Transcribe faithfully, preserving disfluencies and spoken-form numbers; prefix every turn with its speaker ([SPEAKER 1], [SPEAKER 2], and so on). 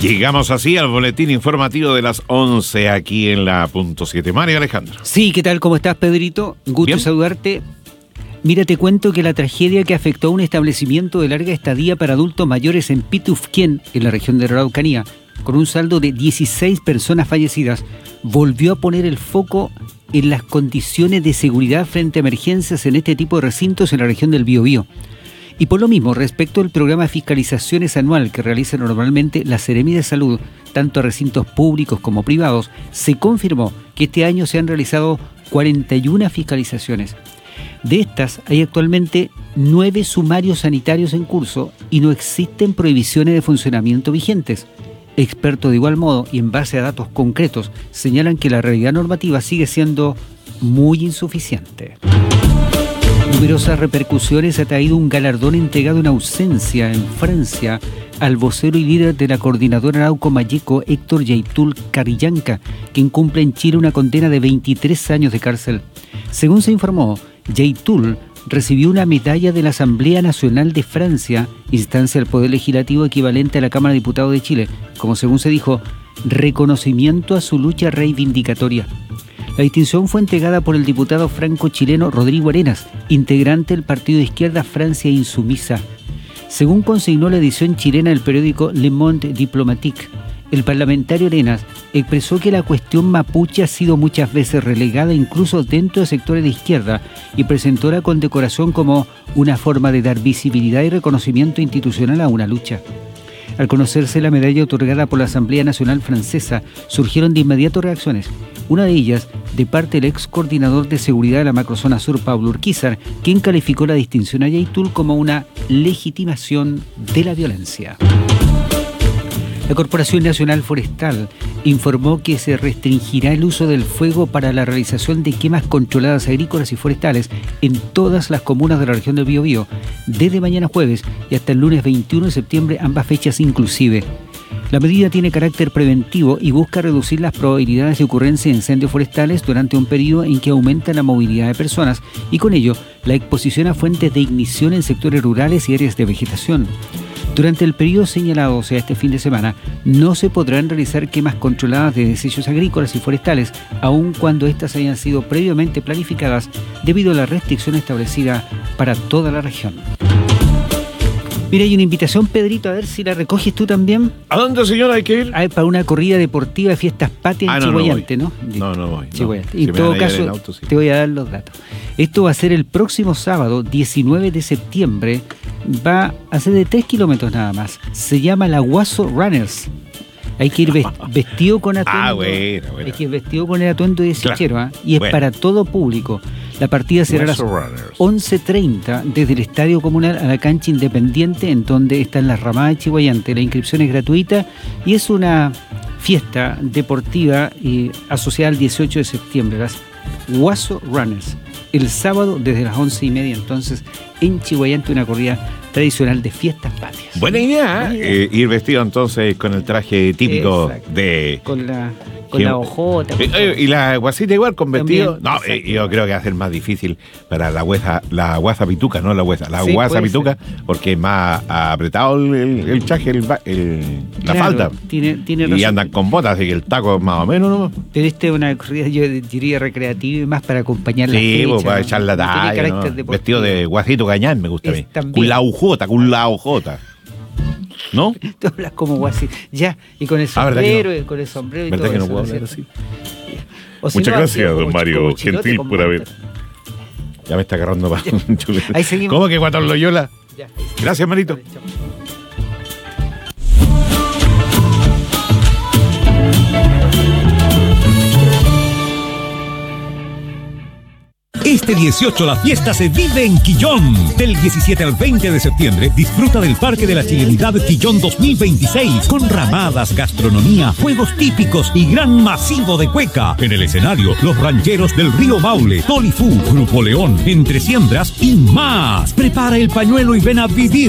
[SPEAKER 1] Llegamos así al boletín informativo de las once aquí en la punto siete. Mario Alejandro.
[SPEAKER 2] Sí, ¿qué tal? ¿Cómo estás, Pedrito? Gusto
[SPEAKER 1] Bien.
[SPEAKER 2] saludarte. Mira, te cuento que la tragedia que afectó a un establecimiento de larga estadía para adultos mayores en Pitufquén, en la región de la Araucanía, con un saldo de dieciséis personas fallecidas, volvió a poner el foco en las condiciones de seguridad frente a emergencias en este tipo de recintos en la región del Biobío. Y por lo mismo, respecto al programa de fiscalizaciones anual que realiza normalmente la Seremi de Salud, tanto a recintos públicos como privados, se confirmó que este año se han realizado cuarenta y una fiscalizaciones. De estas, hay actualmente nueve sumarios sanitarios en curso y no existen prohibiciones de funcionamiento vigentes. Expertos de igual modo y en base a datos concretos señalan que la realidad normativa sigue siendo muy insuficiente. Numerosas repercusiones ha traído un galardón entregado en ausencia en Francia al vocero y líder de la coordinadora Arauco-Mayeco, Héctor Yaitul Carillanca, quien cumple en Chile una condena de veintitrés años de cárcel. Según se informó, Yaitul recibió una medalla de la Asamblea Nacional de Francia, instancia del Poder Legislativo equivalente a la Cámara de Diputados de Chile, como según se dijo, reconocimiento a su lucha reivindicatoria. La distinción fue entregada por el diputado franco-chileno Rodrigo Arenas, integrante del partido de izquierda Francia Insumisa. Según consignó la edición chilena del periódico Le Monde Diplomatique, el parlamentario Arenas expresó que la cuestión mapuche ha sido muchas veces relegada incluso dentro de sectores de izquierda y presentó la condecoración como una forma de dar visibilidad y reconocimiento institucional a una lucha. Al conocerse la medalla otorgada por la Asamblea Nacional Francesa, surgieron de inmediato reacciones. Una de ellas, de parte del ex coordinador de seguridad de la macrozona sur, Pablo Urquizar, quien calificó la distinción a Yaitul como una legitimación de la violencia. La Corporación Nacional Forestal informó que se restringirá el uso del fuego para la realización de quemas controladas agrícolas y forestales en todas las comunas de la región del Biobío, desde mañana jueves y hasta el lunes veintiuno de septiembre, ambas fechas inclusive. La medida tiene carácter preventivo y busca reducir las probabilidades de ocurrencia de incendios forestales durante un periodo en que aumenta la movilidad de personas y con ello la exposición a fuentes de ignición en sectores rurales y áreas de vegetación. Durante el periodo señalado, o sea, este fin de semana, no se podrán realizar quemas controladas de desechos agrícolas y forestales, aun cuando éstas hayan sido previamente planificadas debido a la restricción establecida para toda la región. Mira, hay una invitación, Pedrito, a ver si la recoges tú también.
[SPEAKER 1] ¿A dónde, señor, hay que ir?
[SPEAKER 2] Ah, para una corrida deportiva de fiestas patrias
[SPEAKER 1] ah,
[SPEAKER 2] en
[SPEAKER 1] no,
[SPEAKER 2] Chihuayante,
[SPEAKER 1] no,
[SPEAKER 2] ¿no?
[SPEAKER 1] No, no voy.
[SPEAKER 2] Chihuayante.
[SPEAKER 1] No.
[SPEAKER 2] En
[SPEAKER 1] Si
[SPEAKER 2] todo caso,
[SPEAKER 1] auto, sí.
[SPEAKER 2] te voy a dar los datos. Esto va a ser el próximo sábado, diecinueve de septiembre. Va a ser de tres kilómetros nada más. Se llama la Guaso Runners. Hay que ir vestido con atuendo.
[SPEAKER 1] Ah, bueno, bueno.
[SPEAKER 2] Hay que ir vestido con el atuendo de sichero,
[SPEAKER 1] Claro.
[SPEAKER 2] ¿eh? Y es
[SPEAKER 1] Bueno.
[SPEAKER 2] para todo público. La partida será a las once treinta desde el Estadio Comunal a la cancha Independiente, en donde están las ramadas de Chihuayante. La inscripción es gratuita y es una fiesta deportiva eh, asociada al dieciocho de septiembre, las Guaso Runners. El sábado desde las once y media, entonces, en Chihuayante, una corrida tradicional de fiestas patrias.
[SPEAKER 1] Buena idea,
[SPEAKER 2] Buena idea.
[SPEAKER 1] Eh, ir vestido entonces con el traje típico
[SPEAKER 2] Exacto.
[SPEAKER 1] de...
[SPEAKER 2] Con la, con la hojota.
[SPEAKER 1] Eh, eh, y la guasita igual con vestido.
[SPEAKER 2] También,
[SPEAKER 1] No, eh,
[SPEAKER 2] exacto.
[SPEAKER 1] yo creo que va a ser más difícil para la guasa, la guasa pituca, no la guasa, la
[SPEAKER 2] Sí,
[SPEAKER 1] guasa
[SPEAKER 2] puede
[SPEAKER 1] pituca, porque es más apretado el, el, el traje, el, ba- el- la
[SPEAKER 2] Claro,
[SPEAKER 1] falda.
[SPEAKER 2] Tiene, tiene
[SPEAKER 1] Y
[SPEAKER 2] razón.
[SPEAKER 1] andan con botas, así que el taco es más o menos, ¿no?
[SPEAKER 2] Pero esta es una corrida, yo diría, recreativa y más para acompañar la
[SPEAKER 1] Sí,
[SPEAKER 2] fecha.
[SPEAKER 1] pues, para
[SPEAKER 2] ¿no?
[SPEAKER 1] echar la
[SPEAKER 2] No tiene
[SPEAKER 1] talla,
[SPEAKER 2] carácter
[SPEAKER 1] ¿no?
[SPEAKER 2] deportivo.
[SPEAKER 1] Vestido de guasito cañán, me gusta a
[SPEAKER 2] Es
[SPEAKER 1] mí.
[SPEAKER 2] también.
[SPEAKER 1] Con la ojota, con la ojota. ¿No?
[SPEAKER 2] Tú hablas como guasi. Ya, y con el
[SPEAKER 1] Ah, ¿verdad que
[SPEAKER 2] sombrero,
[SPEAKER 1] no?
[SPEAKER 2] y con el sombrero y
[SPEAKER 1] ¿Verdad
[SPEAKER 2] todo
[SPEAKER 1] que no
[SPEAKER 2] eso,
[SPEAKER 1] puedo
[SPEAKER 2] ¿no es
[SPEAKER 1] hablar
[SPEAKER 2] cierto?
[SPEAKER 1] así?
[SPEAKER 2] O si
[SPEAKER 1] Muchas
[SPEAKER 2] no,
[SPEAKER 1] gracias,
[SPEAKER 2] así,
[SPEAKER 1] don
[SPEAKER 2] como
[SPEAKER 1] Mario
[SPEAKER 2] como chilote,
[SPEAKER 1] Gentil,
[SPEAKER 2] con
[SPEAKER 1] por haber.
[SPEAKER 2] manta.
[SPEAKER 1] Ya me está agarrando para un chulete.
[SPEAKER 2] Ahí seguimos.
[SPEAKER 1] ¿Cómo que Guatón Loyola?
[SPEAKER 2] Ya.
[SPEAKER 1] Gracias, Marito.
[SPEAKER 2] Chao.
[SPEAKER 3] Este dieciocho la fiesta se vive en Quillón. Del diecisiete al veinte de septiembre disfruta del Parque de la Chilenidad Quillón dos mil veintiséis con ramadas, gastronomía, juegos típicos y gran masivo de cueca. En el escenario, los rancheros del Río Maule, Tolifú, Grupo León, Entre Siembras y más. Prepara el pañuelo y ven a vivir